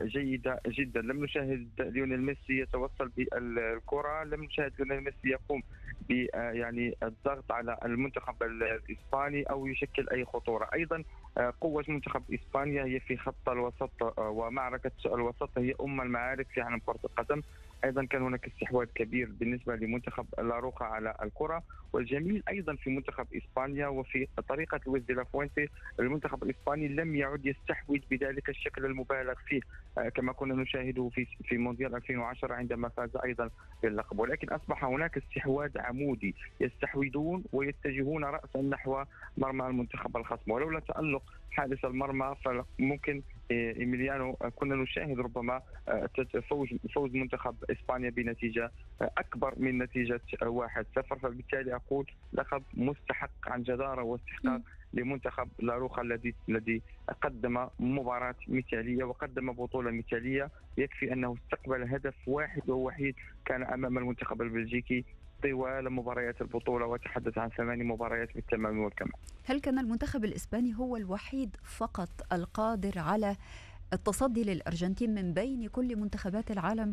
جيدة جدا. لم نشاهد ليونيل ميسي يتوصل بالكرة، لم نشاهد ليونيل ميسي يقوم ب يعني الضغط على المنتخب الإسباني أو يشكل أي خطورة. أيضا قوة منتخب إسبانيا هي في خط الوسط، ومعركة الوسط هي المعارك في عالم كرة القدم. ايضا كان هناك استحواذ كبير بالنسبه لمنتخب لاروخا على الكره. والجميل ايضا في منتخب اسبانيا وفي طريقه لويس دي لافوينتي، المنتخب الاسباني لم يعد يستحوذ بذلك الشكل المبالغ فيه كما كنا نشاهده في مونديال 2010 عندما فاز ايضا باللقب، ولكن اصبح هناك استحواذ عمودي، يستحوذون ويتجهون راسا نحو مرمى المنتخب الخصم. ولولا تالق حارس المرمى فممكن إيميليانو كنا نشاهد ربما فوز منتخب إسبانيا بنتيجة أكبر من نتيجة 1-0. فبالتالي أقول لقب مستحق عن جدارة واستحقاق لمنتخب لاروخا الذي قدم مباراة مثالية وقدم بطولة مثالية. يكفي أنه استقبل هدف واحد ووحيد كان أمام المنتخب البلجيكي طوال مباريات البطولة، وتحدث عن 8 مباريات بالتمام والكمال. هل كان المنتخب الإسباني هو الوحيد فقط القادر على التصدي للأرجنتين من بين كل منتخبات العالم؟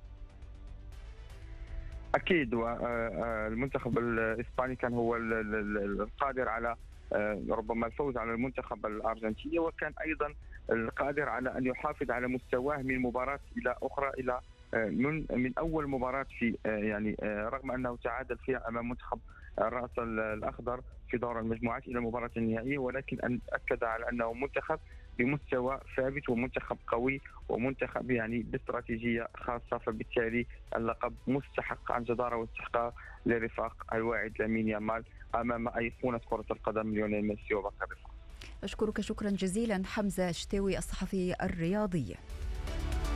أكيد، والمنتخب الإسباني كان هو القادر على ربما الفوز على المنتخب الأرجنتيني، وكان أيضا القادر على أن يحافظ على مستواه من مباراة إلى أخرى، إلى من أول مباراة في يعني رغم أنه تعادل فيها أمام منتخب الرأس الأخضر في دور المجموعات إلى المباراة النهائية، ولكن أن أكد على أنه منتخب بمستوى ثابت ومنتخب قوي ومنتخب يعني باستراتيجية خاصة. فبالتالي اللقب مستحق عن جدارة واستحقاق لرفاق الواعد لامين يامال أمام أيقونة كرة القدم ليونيل ميسي وباقي الرفاق. أشكرك شكرا جزيلا حمزة شتاوي الصحفي الرياضي.